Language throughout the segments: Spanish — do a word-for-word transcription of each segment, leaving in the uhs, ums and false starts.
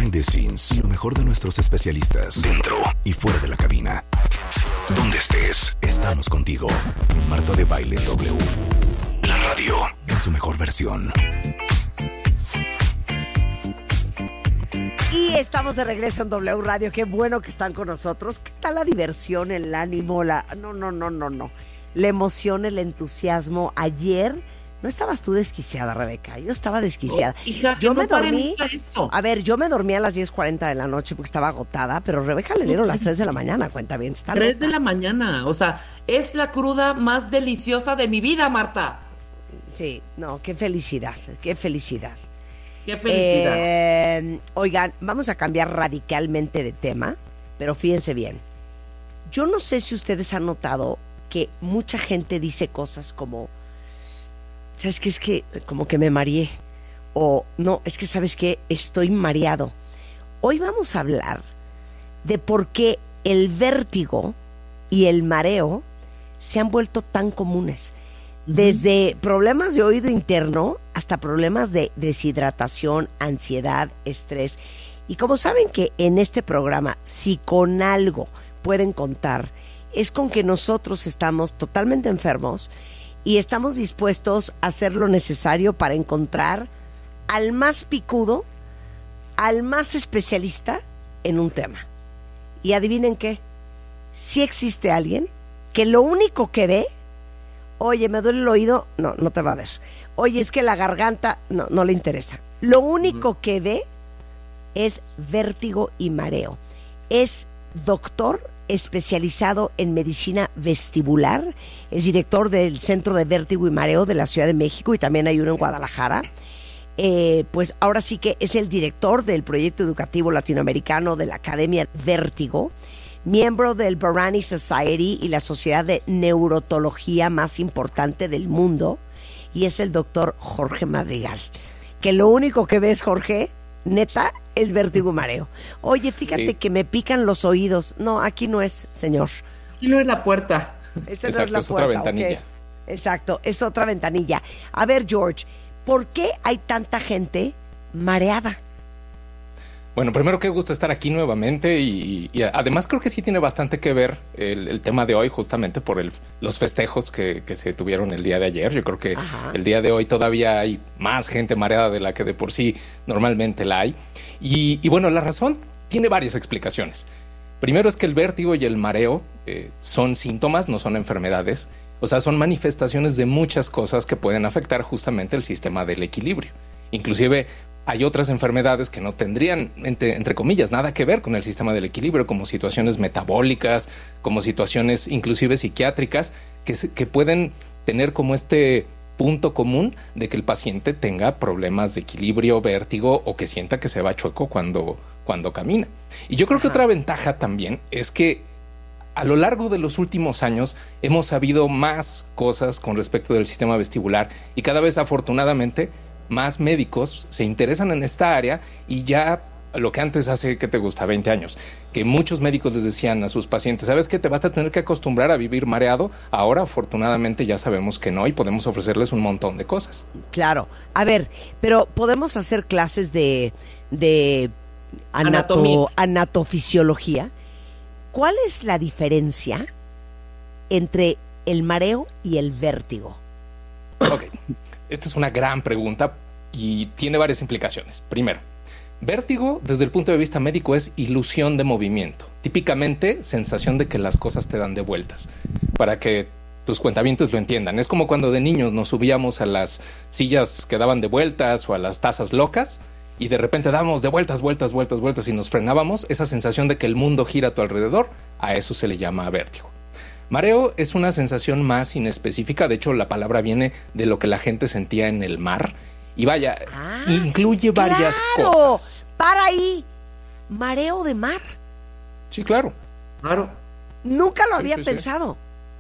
behind the scenes, lo mejor de nuestros especialistas, dentro y fuera de la cabina. Donde estés, estamos contigo. Marta de Baile W. La radio en su mejor versión. Y estamos de regreso en W Radio. Qué bueno que están con nosotros. ¿Qué tal la diversión, el ánimo? La... No, no, no, no, no. La emoción, el entusiasmo. Ayer no estabas tú desquiciada, Rebeca. Yo estaba desquiciada. Oh, hija, yo no me dormí. Esto. A ver, yo me dormí a las diez cuarenta de la noche porque estaba agotada, pero Rebeca le dieron las tres de la mañana. Cuenta bien. Está tres loca. de la mañana. O sea, es la cruda más deliciosa de mi vida, Marta. Sí, no, qué felicidad, qué felicidad. Qué felicidad. Eh, oigan, vamos a cambiar radicalmente de tema, pero fíjense bien. Yo no sé si ustedes han notado que mucha gente dice cosas como, ¿sabes qué? Es que como que me mareé. O no, es que ¿sabes qué? Estoy mareado. Hoy vamos a hablar de por qué el vértigo y el mareo se han vuelto tan comunes. Desde problemas de oído interno hasta problemas de deshidratación, ansiedad, estrés. Y como saben que en este programa, si con algo pueden contar, es con que nosotros estamos totalmente enfermos y estamos dispuestos a hacer lo necesario para encontrar al más picudo, al más especialista en un tema. Y adivinen qué, si existe alguien que lo único que ve, oye, me duele el oído, no, no te va a ver. Oye, es que la garganta, no, no le interesa. Lo único uh-huh. que ve es vértigo y mareo. Es doctor especializado en medicina vestibular, es director del Centro de Vértigo y Mareo de la Ciudad de México y también hay uno en Guadalajara. Eh, pues ahora sí que es el director del proyecto educativo latinoamericano de la Academia Vértigo, miembro del Barani Society y la sociedad de neurotología más importante del mundo, y es el doctor Jorge Madrigal, que lo único que ves, Jorge, neta, es vértigo y mareo. Oye, fíjate sí. que me pican los oídos. No, aquí no es, señor. Aquí no es la puerta. Esta Exacto, no es la es puerta. Otra ventanilla. Okay. Exacto, es otra ventanilla. A ver, George, ¿por qué hay tanta gente mareada? Bueno, primero qué gusto estar aquí nuevamente y, y además creo que sí tiene bastante que ver el, el tema de hoy justamente por el, los festejos que, que se tuvieron el día de ayer. Yo creo que Ajá. el día de hoy todavía hay más gente mareada de la que de por sí normalmente la hay. Y, y bueno, la razón tiene varias explicaciones. Primero es que el vértigo y el mareo eh, son síntomas, no son enfermedades. O sea, son manifestaciones de muchas cosas que pueden afectar justamente el sistema del equilibrio. Inclusive hay otras enfermedades que no tendrían, entre, entre comillas, nada que ver con el sistema del equilibrio, como situaciones metabólicas, como situaciones inclusive psiquiátricas, que, que pueden tener como este punto común de que el paciente tenga problemas de equilibrio, vértigo o que sienta que se va chueco cuando, cuando camina. Y yo creo Ajá. que otra ventaja también es que a lo largo de los últimos años hemos sabido más cosas con respecto del sistema vestibular y cada vez afortunadamente más médicos se interesan en esta área y ya lo que antes hace, ¿qué te gusta? veinte años, que muchos médicos les decían a sus pacientes, ¿sabes qué? Te vas a tener que acostumbrar a vivir mareado. Ahora, afortunadamente, ya sabemos que no y podemos ofrecerles un montón de cosas. Claro. A ver, pero podemos hacer clases de, de anato, Anatomía. anatofisiología. ¿Cuál es la diferencia entre el mareo y el vértigo? Ok. Esta es una gran pregunta y tiene varias implicaciones. Primero, vértigo desde el punto de vista médico es ilusión de movimiento. Típicamente, sensación de que las cosas te dan de vueltas. Para que tus cuentavientes lo entiendan. Es como cuando de niños nos subíamos a las sillas que daban de vueltas o a las tazas locas y de repente dábamos de vueltas, vueltas, vueltas, vueltas y nos frenábamos. Esa sensación de que el mundo gira a tu alrededor, a eso se le llama vértigo. Mareo es una sensación más inespecífica, de hecho la palabra viene de lo que la gente sentía en el mar y vaya, ah, incluye varias claro. cosas. Para ahí, mareo de mar. Sí, claro. Claro. Nunca lo sí, había sí, pensado.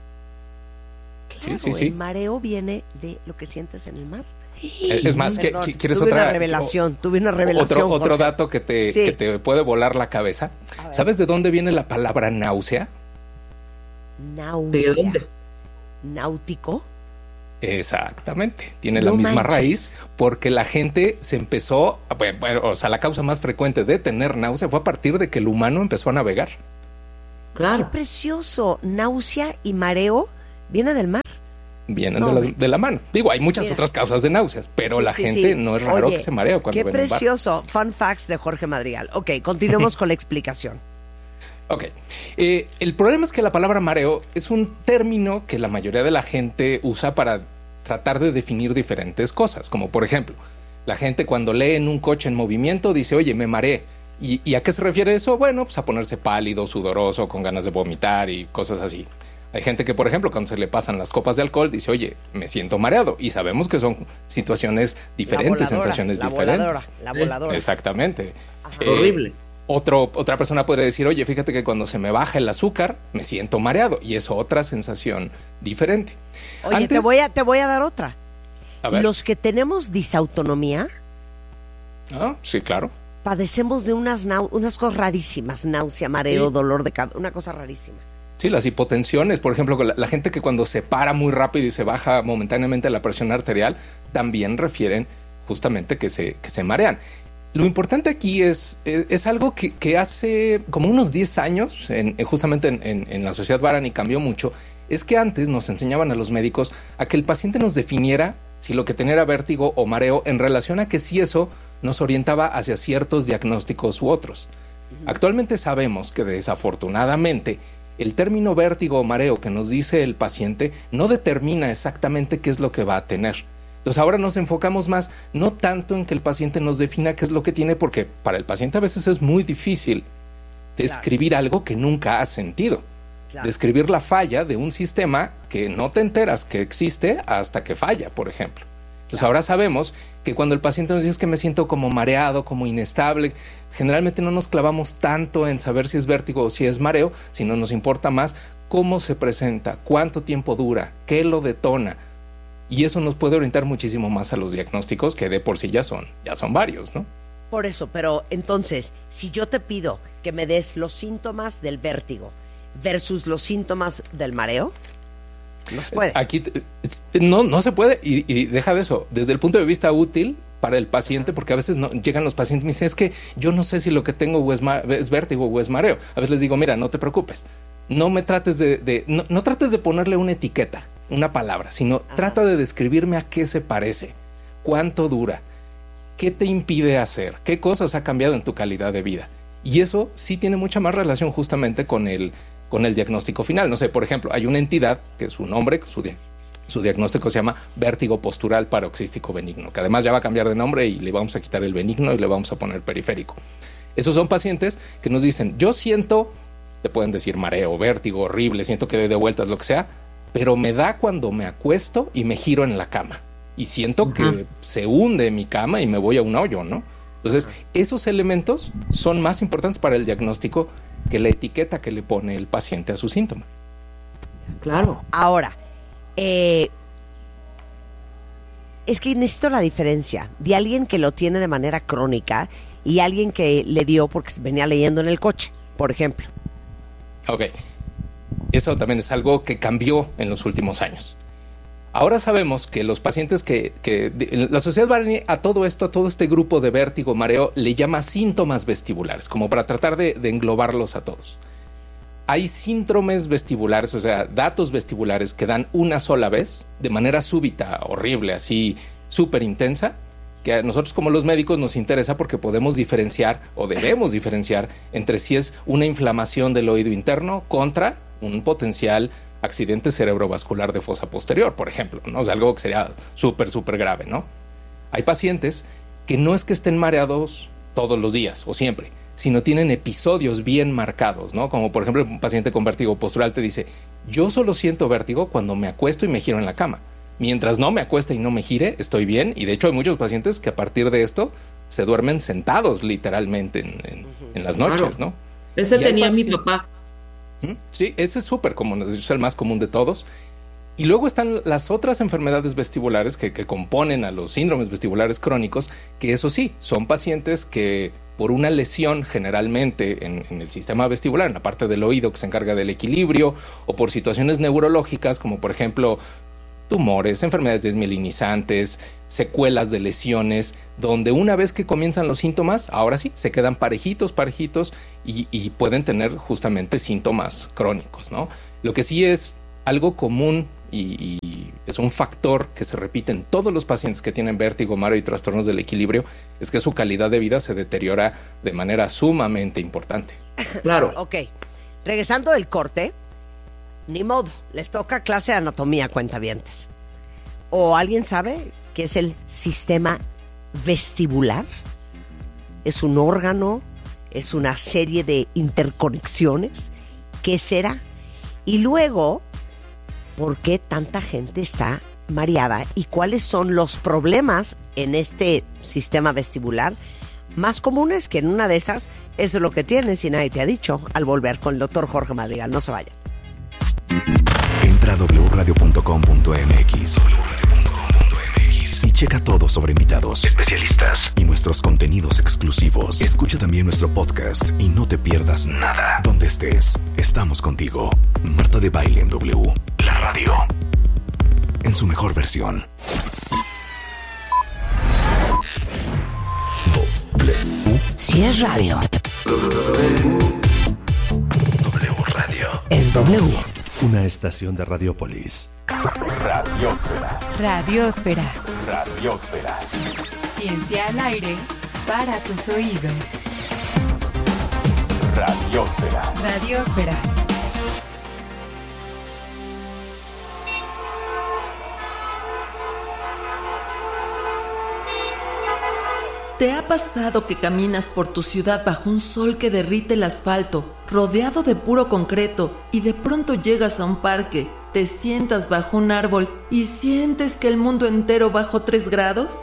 Sí, Claro, sí, sí. el mareo viene de lo que sientes en el mar. Es más, ¿qué, ¿quieres tuve otra una revelación? O, tuve una revelación. Otro, otro dato que te, sí. que te puede volar la cabeza. ¿Sabes de dónde viene la palabra náusea? Náusea. ¿De dónde? Náutico. Exactamente, tiene No la misma manches. raíz porque la gente se empezó, bueno, bueno, o sea, la causa más frecuente de tener náusea fue a partir de que el humano empezó a navegar. ¡Qué Claro. precioso! Náusea y mareo viene del mar. Vienen No, de, las- hombre. de la mano. Digo, hay muchas Mira. otras causas de náuseas, pero Sí, la sí, gente sí. no es raro Oye, que se marea cuando qué ven un bar. precioso. Fun facts de Jorge Madrigal. Ok, continuemos con la explicación. Ok. Eh, el problema es que la palabra mareo es un término que la mayoría de la gente usa para tratar de definir diferentes cosas. Como por ejemplo, la gente cuando lee en un coche en movimiento dice, oye, me mareé. ¿Y, ¿Y a qué se refiere eso? Bueno, pues a ponerse pálido, sudoroso, con ganas de vomitar y cosas así. Hay gente que, por ejemplo, cuando se le pasan las copas de alcohol, dice, oye, me siento mareado. Y sabemos que son situaciones diferentes, La voladora, sensaciones la diferentes. voladora, la voladora. Exactamente. Eh, Horrible. Otro, otra persona podría decir, oye, fíjate que cuando se me baja el azúcar, me siento mareado. Y es otra sensación diferente. Oye, Antes- te, voy a, te voy a dar otra. A ver. Los que tenemos disautonomía Ah, sí, claro. padecemos de unas, nau- unas cosas rarísimas. Náusea, mareo, Sí. dolor de cabeza. Una cosa rarísima. Sí, las hipotensiones, por ejemplo, la, la gente que cuando se para muy rápido y se baja momentáneamente la presión arterial, también refieren justamente que se, que se marean. Lo importante aquí es, es, es algo que, que hace como unos diez años, en, en- justamente en, en- en la sociedad Barani cambió mucho, es que antes nos enseñaban a los médicos a que el paciente nos definiera si lo que tenía era vértigo o mareo en relación a que si eso nos orientaba hacia ciertos diagnósticos u otros. Actualmente sabemos que desafortunadamente el término vértigo o mareo que nos dice el paciente no determina exactamente qué es lo que va a tener. Entonces ahora nos enfocamos más no tanto en que el paciente nos defina qué es lo que tiene, porque para el paciente a veces es muy difícil describir algo que nunca has sentido. Claro. Describir la falla de un sistema que no te enteras que existe hasta que falla, por ejemplo. Entonces ahora sabemos que cuando el paciente nos dice que me siento como mareado, como inestable, generalmente no nos clavamos tanto en saber si es vértigo o si es mareo, sino nos importa más cómo se presenta, cuánto tiempo dura, qué lo detona. Y eso nos puede orientar muchísimo más a los diagnósticos, que de por sí ya son, ya son varios, ¿no? Por eso, pero entonces, si yo te pido que me des los síntomas del vértigo versus los síntomas del mareo, no se puede. Aquí t- es- no, no se puede, y, y deja de eso, desde el punto de vista útil para el paciente, porque a veces no, llegan los pacientes y me dicen, es que yo no sé si lo que tengo o es, ma- es vértigo o es mareo. A veces les digo, mira, no te preocupes, no me trates de, de no, no trates de ponerle una etiqueta, una palabra, sino Ajá. trata de describirme a qué se parece, cuánto dura, qué te impide hacer, qué cosas ha cambiado en tu calidad de vida. Y eso sí tiene mucha más relación justamente con el, con el diagnóstico final. No sé, por ejemplo, hay una entidad que su nombre, su, di- su diagnóstico se llama vértigo postural paroxístico benigno, que además ya va a cambiar de nombre y le vamos a quitar el benigno y le vamos a poner periférico. Esos son pacientes que nos dicen, yo siento, te pueden decir mareo, vértigo, horrible, siento que doy de vueltas, lo que sea, pero me da cuando me acuesto y me giro en la cama. Y siento Ajá. que se hunde mi cama y me voy a un hoyo, ¿no? Entonces, esos elementos son más importantes para el diagnóstico que la etiqueta que le pone el paciente a su síntoma. Claro. Ahora, eh, es que necesito la diferencia de alguien que lo tiene de manera crónica y alguien que le dio porque venía leyendo en el coche, por ejemplo. Ok. Eso también es algo que cambió en los últimos años. Ahora sabemos que los pacientes que, que de, la Sociedad Barani a todo esto, a todo este grupo de vértigo, mareo, le llama síntomas vestibulares, como para tratar de, de englobarlos a todos. Hay síndromes vestibulares, o sea, datos vestibulares que dan una sola vez, de manera súbita, horrible, así súper intensa, que a nosotros como los médicos nos interesa porque podemos diferenciar o debemos diferenciar entre si es una inflamación del oído interno contra un potencial accidente cerebrovascular de fosa posterior, por ejemplo, ¿no? O sea, algo que sería súper, súper grave, ¿no? Hay pacientes que no es que estén mareados todos los días o siempre, sino tienen episodios bien marcados, ¿no? Como por ejemplo un paciente con vértigo postural te dice, yo solo siento vértigo cuando me acuesto y me giro en la cama. Mientras no me acueste y no me gire, estoy bien. Y de hecho hay muchos pacientes que a partir de esto se duermen sentados literalmente en, en, en las noches, Claro. ¿no? Ese Y hay tenía mi paci- papá. ¿Mm? Sí, ese es súper común, es el más común de todos. Y luego están las otras enfermedades vestibulares que, que componen a los síndromes vestibulares crónicos, que eso sí, son pacientes que por una lesión generalmente en, en el sistema vestibular, en la parte del oído que se encarga del equilibrio, o por situaciones neurológicas, como por ejemplo tumores, enfermedades desmielinizantes, secuelas de lesiones, donde una vez que comienzan los síntomas, ahora sí, se quedan parejitos, parejitos y, y pueden tener justamente síntomas crónicos, ¿no? Lo que sí es algo común y, y es un factor que se repite en todos los pacientes que tienen vértigo, mareo y trastornos del equilibrio, es que su calidad de vida se deteriora de manera sumamente importante. Claro. Ok, regresando del corte, ni modo, les toca clase de anatomía, cuentavientes. ¿O alguien sabe qué es el sistema vestibular? ¿Es un órgano? ¿Es una serie de interconexiones? ¿Qué será? Y luego, ¿por qué tanta gente está mareada? ¿Y cuáles son los problemas en este sistema vestibular más comunes? Que en una de esas, eso es lo que tienes y nadie te ha dicho. Al volver con el doctor Jorge Madrigal. No se vaya. Entra a doble u radio punto com punto m x y checa todo sobre invitados, especialistas y nuestros contenidos exclusivos. Escucha también nuestro podcast y no te pierdas nada. Donde estés, estamos contigo. Marta de Baile en W, la radio, en su mejor versión. W. Si es radio, W Radio. es W. Una estación de Radiopolis. Radiósfera. Radiósfera. Radiósfera. Ciencia al aire para tus oídos. Radiósfera. Radiósfera. ¿Te ha pasado que caminas por tu ciudad bajo un sol que derrite el asfalto, rodeado de puro concreto, y de pronto llegas a un parque, te sientas bajo un árbol y sientes que el mundo entero bajó tres grados?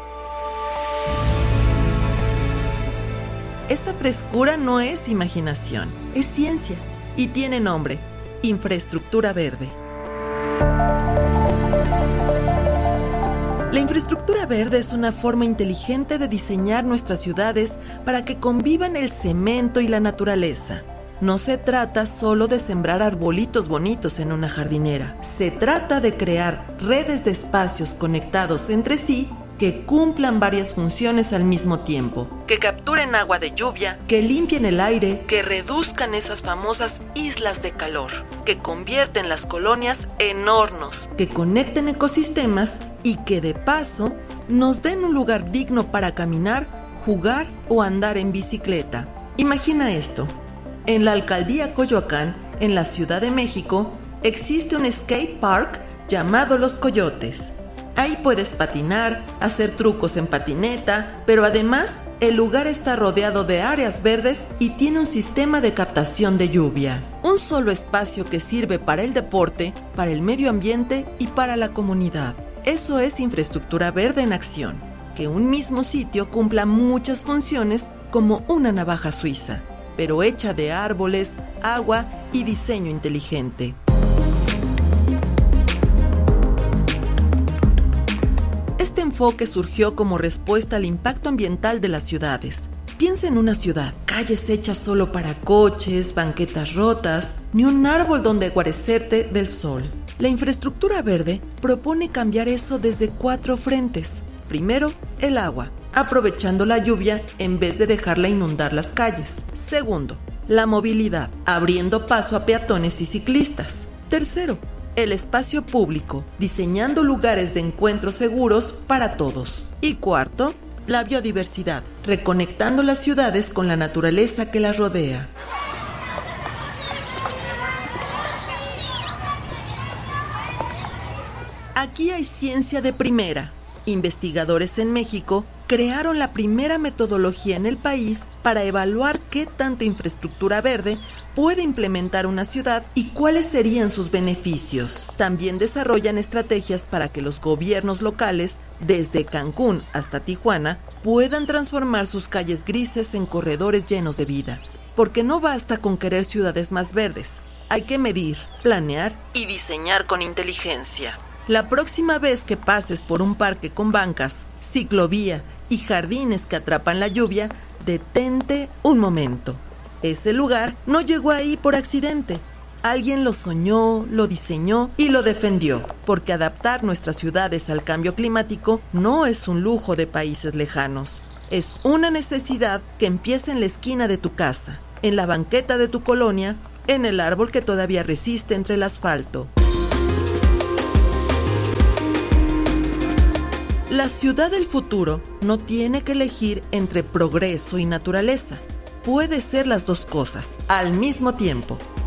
Esa frescura no es imaginación, es ciencia y tiene nombre: infraestructura verde. La infraestructura verde es una forma inteligente de diseñar nuestras ciudades para que convivan el cemento y la naturaleza. No se trata solo de sembrar arbolitos bonitos en una jardinera. Se trata de crear redes de espacios conectados entre sí que cumplan varias funciones al mismo tiempo. Que capturen agua de lluvia, que limpien el aire, que reduzcan esas famosas islas de calor, que convierten las colonias en hornos, que conecten ecosistemas y que de paso nos den un lugar digno para caminar, jugar o andar en bicicleta. Imagina esto. En la alcaldía Coyoacán, en la Ciudad de México, existe un skate park llamado Los Coyotes. Ahí puedes patinar, hacer trucos en patineta, pero además el lugar está rodeado de áreas verdes y tiene un sistema de captación de lluvia. Un solo espacio que sirve para el deporte, para el medio ambiente y para la comunidad. Eso es infraestructura verde en acción. Que un mismo sitio cumpla muchas funciones como una navaja suiza, pero hecha de árboles, agua y diseño inteligente. Este enfoque surgió como respuesta al impacto ambiental de las ciudades. Piensa en una ciudad, calles hechas solo para coches, banquetas rotas, ni un árbol donde guarecerte del sol. La infraestructura verde propone cambiar eso desde cuatro frentes. Primero, el agua, aprovechando la lluvia en vez de dejarla inundar las calles. Segundo, la movilidad, abriendo paso a peatones y ciclistas. Tercero, el espacio público, diseñando lugares de encuentro seguros para todos. Y cuarto, la biodiversidad, reconectando las ciudades con la naturaleza que las rodea. Aquí hay ciencia de primera. Investigadores en México crearon la primera metodología en el país para evaluar qué tanta infraestructura verde puede implementar una ciudad y cuáles serían sus beneficios. También desarrollan estrategias para que los gobiernos locales, desde Cancún hasta Tijuana, puedan transformar sus calles grises en corredores llenos de vida. Porque no basta con querer ciudades más verdes, hay que medir, planear y diseñar con inteligencia. La próxima vez que pases por un parque con bancas, ciclovía y jardines que atrapan la lluvia, detente un momento. Ese lugar no llegó ahí por accidente. Alguien lo soñó, lo diseñó y lo defendió, porque adaptar nuestras ciudades al cambio climático no es un lujo de países lejanos. Es una necesidad que empieza en la esquina de tu casa, en la banqueta de tu colonia, en el árbol que todavía resiste entre el asfalto. La ciudad del futuro no tiene que elegir entre progreso y naturaleza. Puede ser las dos cosas al mismo tiempo.